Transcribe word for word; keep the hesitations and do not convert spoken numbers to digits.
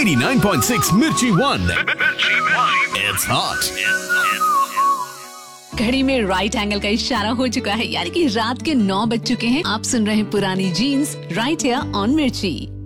Eighty nine point six मिर्ची one. It's hot. घड़ी में राइट एंगल का इशारा हो चुका है, यानी कि रात के नौ बज चुके हैं। आप सुन रहे हैं पुरानी जीन्स राइट हियर ऑन मिर्ची।